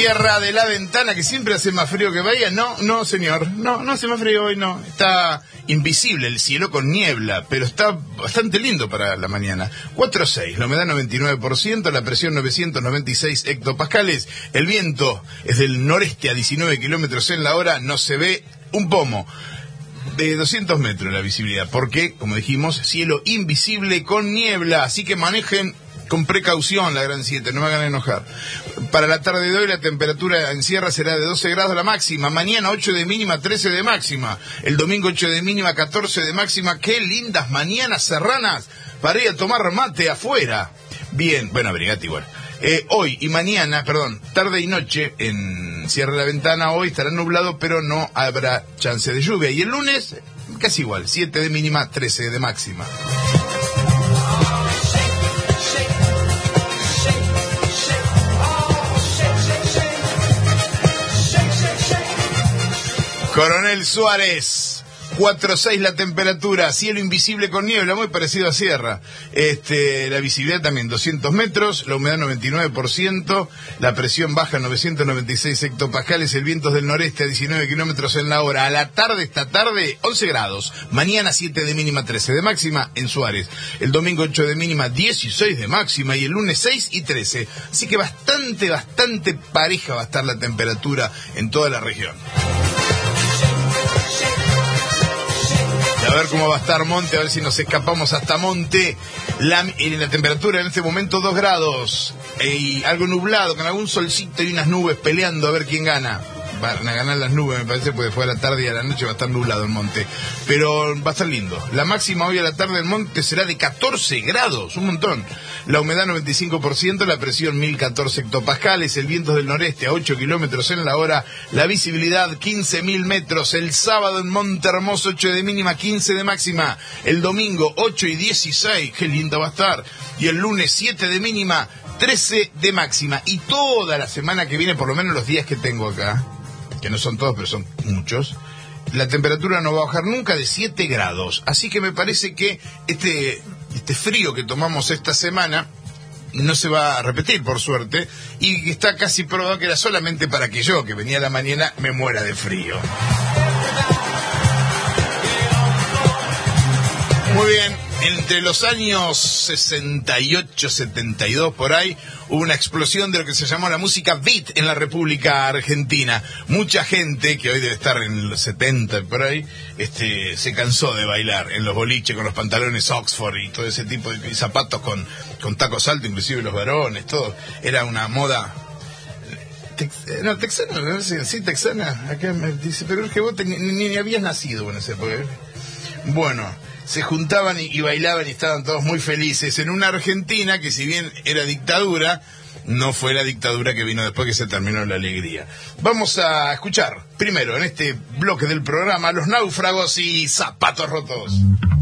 Sierra de la Ventana, que siempre hace más frío que Bahía. No, señor, no hace más frío hoy, no. Está invisible el cielo con niebla, pero está bastante lindo para la mañana. 4.6, la humedad 99%, la presión 996 hectopascales, el viento es del noreste a 19 kilómetros en la hora, no se ve un pomo. De 200 metros la visibilidad, porque, como dijimos, cielo invisible con niebla, así que manejen con precaución la Gran 7, no me hagan enojar. Para la tarde de hoy la temperatura en Sierra será de 12 grados la máxima, mañana 8 de mínima, 13 de máxima, el domingo 8 de mínima, 14 de máxima. Qué lindas mañanas serranas para ir a tomar mate afuera. Bien, bueno, abrigate igual. Hoy y mañana, tarde y noche en Sierra de la Ventana, hoy estará nublado, pero no habrá chance de lluvia. Y el lunes, casi igual, 7 de mínima, 13 de máxima. Coronel Suárez, 4.6 la temperatura, cielo invisible con niebla, muy parecido a Sierra. La visibilidad también 200 metros, la humedad 99%, la presión baja 996 hectopascales, el viento es del noreste a 19 kilómetros en la hora. A la tarde, esta tarde, 11 grados, mañana 7 de mínima, 13 de máxima en Suárez. El domingo 8 de mínima, 16 de máxima y el lunes 6 y 13. Así que bastante pareja va a estar la temperatura en toda la región. A ver cómo va a estar Monte, a ver si nos escapamos hasta Monte. La temperatura en este momento 2 grados, y algo nublado, con algún solcito y unas nubes peleando a ver quién gana. Van a ganar las nubes, me parece, porque después de la tarde y a la noche va a estar nublado en Monte. Pero va a estar lindo. La máxima hoy a la tarde en Monte será de 14 grados, un montón. La humedad 95%, la presión 1014 hectopascales, el viento del noreste a 8 kilómetros en la hora, la visibilidad 15.000 metros. El sábado en Monte Hermoso 8 de mínima, 15 de máxima. El domingo 8 y 16, qué lindo va a estar. Y el lunes 7 de mínima, 13 de máxima. Y toda la semana que viene, por lo menos los días que tengo acá, que no son todos, pero son muchos, la temperatura no va a bajar nunca de 7 grados. Así que me parece que este frío que tomamos esta semana no se va a repetir, por suerte, y está casi probado que era solamente para que yo, que venía a la mañana, me muera de frío. Muy bien. Entre los años 68, 72, por ahí, hubo una explosión de lo que se llamó la música beat en la República Argentina. Mucha gente, que hoy debe estar en los 70 por ahí, se cansó de bailar en los boliches con los pantalones Oxford y todo ese tipo de zapatos con tacos altos, inclusive los varones, todo. Era una moda... texana, no sé, sí, texana. Acá me dice, pero es que vos ni habías nacido en esa época. Bueno... se juntaban y bailaban y estaban todos muy felices en una Argentina que, si bien era dictadura, no fue la dictadura que vino después que se terminó la alegría. Vamos a escuchar primero en este bloque del programa Los Náufragos y Zapatos Rotos.